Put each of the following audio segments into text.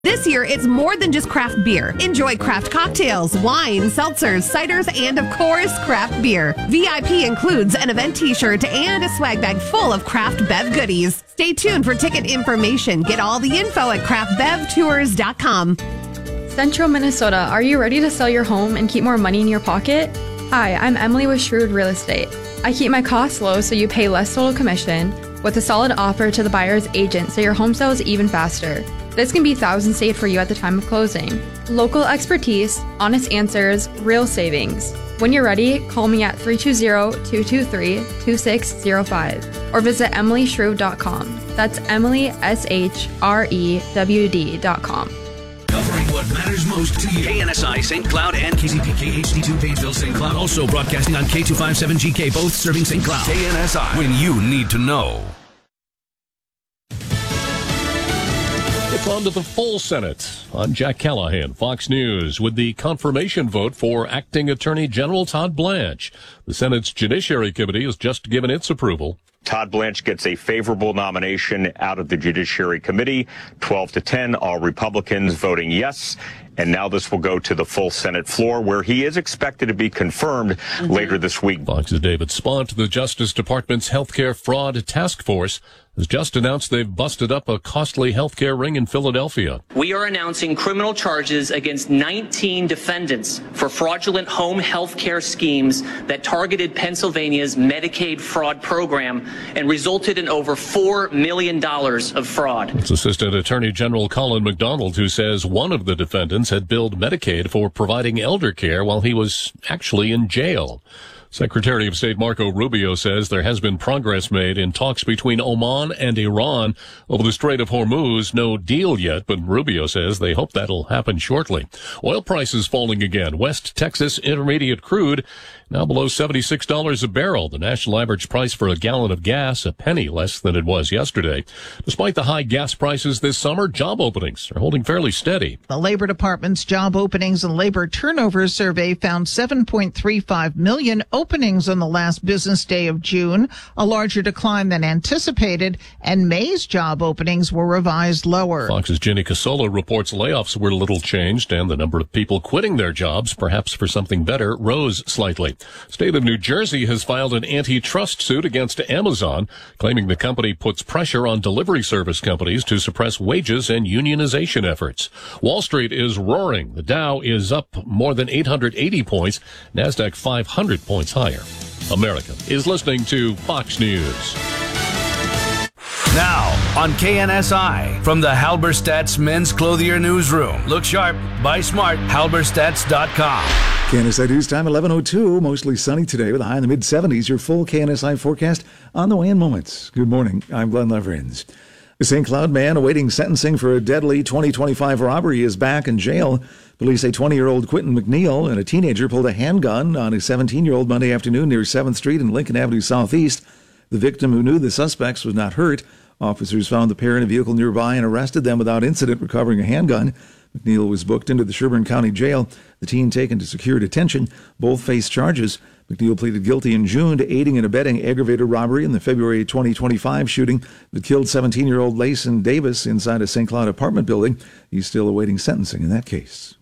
This year, it's more than just craft beer. Enjoy craft cocktails, wine, seltzers, ciders, and of course, craft beer. VIP includes an event t-shirt and a swag bag full of craft bev goodies. Stay tuned for ticket information. Get all the info at craftbevtours.com. Central Minnesota, are you ready to sell your home and keep more money in your pocket? Hi, I'm Emily with Shrewd Real Estate. I keep my costs low so you pay less total commission with a solid offer to the buyer's agent so your home sells even faster. This can be thousands saved for you at the time of closing. Local expertise, honest answers, real savings. When you're ready, call me at 320-223-2605 or visit EmilyShrewd.com. That's EmilyShrewd.com. Covering what matters most to you. KNSI St. Cloud and KZPK HD2 Painesville St. Cloud. Also broadcasting on K257GK, both serving St. Cloud. KNSI, when you need to know. It's on to the full Senate. I'm Jack Callahan, Fox News, with the confirmation vote for Acting Attorney General Todd Blanche. The Senate's Judiciary Committee has just given its approval. Todd Blanche gets a favorable nomination out of the Judiciary Committee, 12-10, all Republicans voting yes. And now this will go to the full Senate floor, where he is expected to be confirmed later this week. Fox's David Spont, the Justice Department's Healthcare Fraud Task Force, has just announced they've busted up a costly healthcare ring in Philadelphia. We are announcing criminal charges against 19 defendants for fraudulent home health care schemes that targeted Pennsylvania's Medicaid fraud program and resulted in over $4 million of fraud. It's Assistant Attorney General Colin McDonald, who says one of the defendants had billed Medicaid for providing elder care while he was actually in jail. Secretary of State Marco Rubio says there has been progress made in talks between Oman and Iran over the Strait of Hormuz. No deal yet, but Rubio says they hope that'll happen shortly. Oil prices falling again. West Texas Intermediate crude now below $76 a barrel. The national average price for a gallon of gas, a penny less than it was yesterday. Despite the high gas prices this summer, job openings are holding fairly steady. The Labor Department's Job Openings and Labor Turnover Survey found 7.35 million openings on the last business day of June, a larger decline than anticipated, and May's job openings were revised lower. Fox's Jenny Casola reports layoffs were little changed, and the number of people quitting their jobs, perhaps for something better, rose slightly. State of New Jersey has filed an antitrust suit against Amazon, claiming the company puts pressure on delivery service companies to suppress wages and unionization efforts. Wall Street is roaring. The Dow is up more than 880 points, NASDAQ 500 points higher. America is listening to Fox News. Now, on KNSI, from the Halberstadt's Men's Clothier Newsroom. Look sharp, buy smart, halberstats.com. KNSI News Time, 11:02. Mostly sunny today with a high in the mid-70s. Your full KNSI forecast on the way in moments. Good morning. I'm Glenn Leverins. A St. Cloud man awaiting sentencing for a deadly 2025 robbery is back in jail. Police say 20-year-old Quentin McNeil and a teenager pulled a handgun on a 17-year-old Monday afternoon near 7th Street and Lincoln Avenue Southeast. The victim, who knew the suspects, was not hurt. Officers found the pair in a vehicle nearby and arrested them without incident, recovering a handgun. McNeil was booked into the Sherburne County Jail. The teen taken to secure detention. Both face charges. McNeil pleaded guilty in June to aiding and abetting aggravated robbery in the February 2025 shooting that killed 17-year-old Layson Davis inside a St. Cloud apartment building. He's still awaiting sentencing in that case.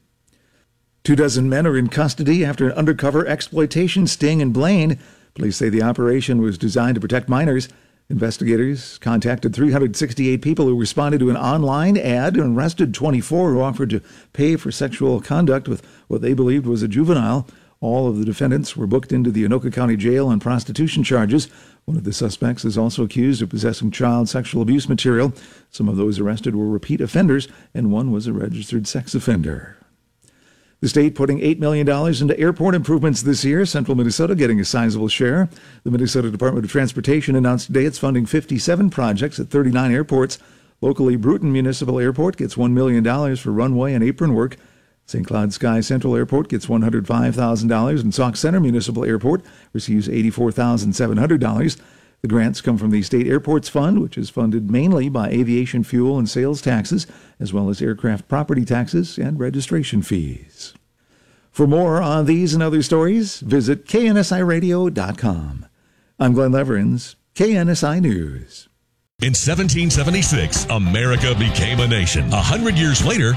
24 men are in custody after an undercover exploitation sting in Blaine. Police say the operation was designed to protect minors. Investigators contacted 368 people who responded to an online ad and arrested 24 who offered to pay for sexual conduct with what they believed was a juvenile. All of the defendants were booked into the Anoka County Jail on prostitution charges. One of the suspects is also accused of possessing child sexual abuse material. Some of those arrested were repeat offenders, and one was a registered sex offender. The state putting $8 million into airport improvements this year, Central Minnesota getting a sizable share. The Minnesota Department of Transportation announced today it's funding 57 projects at 39 airports. Locally, Bruton Municipal Airport gets $1 million for runway and apron work. St. Cloud Sky Central Airport gets $105,000, and Sauk Center Municipal Airport receives $84,700. The grants come from the State Airports Fund, which is funded mainly by aviation fuel and sales taxes, as well as aircraft property taxes and registration fees. For more on these and other stories, visit KNSIRadio.com. I'm Glenn Leverins, KNSI News. In 1776, America became a nation. 100 years later,